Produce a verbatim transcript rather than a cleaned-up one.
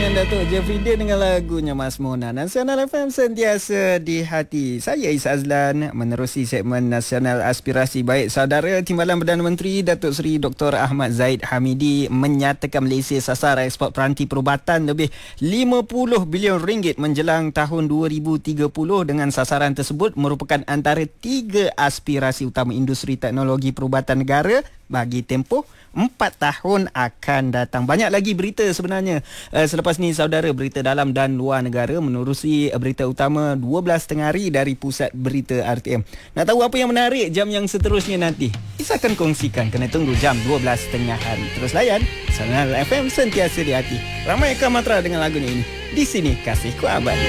dengan Datuk Jeffrey Dia dengan lagunya Mas Mona. Nasional F M sentiasa di hati. Saya Is Azlan menerusi segmen Nasional Aspirasi. Baik saudara, Timbalan Perdana Menteri Datuk Seri Doktor Ahmad Zahid Hamidi menyatakan Malaysia sasar ekspor peranti perubatan lebih lima puluh bilion ringgit menjelang tahun dua ribu tiga puluh. Dengan sasaran tersebut merupakan antara tiga aspirasi utama industri teknologi perubatan negara bagi tempoh empat tahun akan datang. Banyak lagi berita sebenarnya. Uh, selepas ni saudara, berita dalam dan luar negara menerusi berita utama dua belas tiga puluh hari dari Pusat Berita R T M. Nak tahu apa yang menarik jam yang seterusnya nanti? Isa akan kongsikan, kena tunggu jam dua belas tiga puluh hari. Terus layan Nasional F M sentiasa di hati. Ramai Kamatra dengan lagu ini. Di sini kasihku abadi.